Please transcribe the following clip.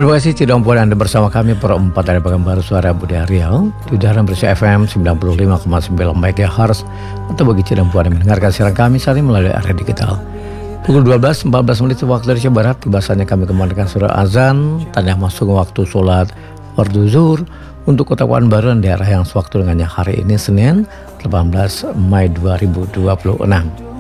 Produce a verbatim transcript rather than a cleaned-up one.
Terima kasih Cidompo, Anda bersama kami per empat dari Pekanbaru Suara Budaya Riau di udara bersih F M sembilan puluh lima koma sembilan megahertz, atau bagi Cidompo Anda mendengarkan siaran kami saat ini melalui area digital. Pukul dua belas empat belas menit waktu Indonesia Barat, tibasannya kami kembalikan surah azan, tanda masuk waktu sholat fardu zuhur untuk Kota Pekanbaru dan daerah yang sewaktu dengannya hari ini Senin delapan belas Mei dua ribu dua puluh enam.